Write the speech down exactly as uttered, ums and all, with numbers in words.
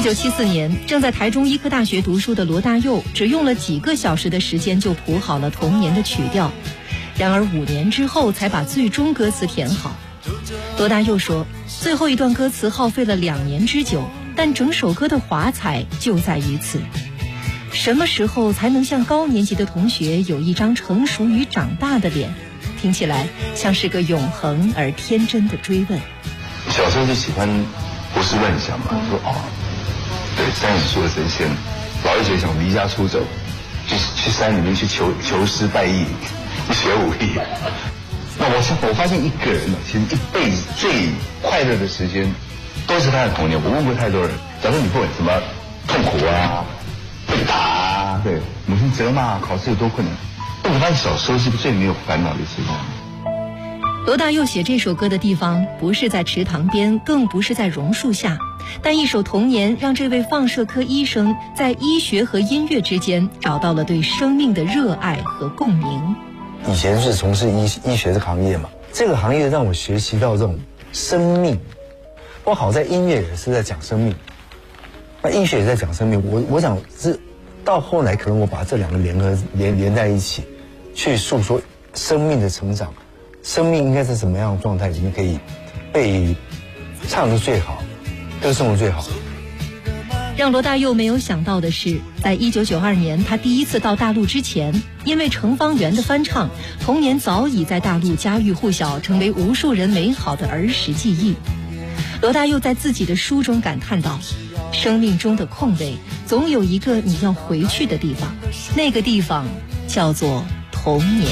九七四年，正在台中医科大学读书的罗大佑，只用了几个小时的时间就谱好了《童年》的曲调，然而五年之后才把最终歌词填好。罗大佑说，最后一段歌词耗费了两年之久，但整首歌的华彩就在于此。什么时候才能像高年级的同学有一张成熟与长大的脸？听起来像是个永恒而天真的追问。 小时候就喜欢胡思乱想嘛，说哦，对，三十岁的神仙，老一辈想离家出走，去去山里面去求求师拜艺，去学武艺。那我想，我发现一个人呢，其实一辈子最快乐的时间，都是他的童年。我问过太多人，假如你不管什么痛苦啊、被打啊，对，母亲责骂、考试有多困难，但我发现小时候是最没有烦恼的时光。 罗大佑写这首歌的地方不是在池塘边，更不是在榕树下，但一首童年让这位放射科医生在医学和音乐之间找到了对生命的热爱和共鸣。 以前是从事医医学这个行业嘛，这个行业让我学习到这种生命。我好在音乐也是在讲生命，那医学也在讲生命。我我想是到后来可能我把这两个联合连连在一起，去诉说生命的成长。生命应该是什么样的状态里面可以被唱得最好，歌颂得最好。 让罗大佑没有想到的是，在一九九二年他第一次到大陆之前，因为程方圆的翻唱，童年早已在大陆家喻户晓，成为无数人美好的儿时记忆。罗大佑在自己的书中感叹道，生命中的空位总有一个你要回去的地方，那个地方叫做童年。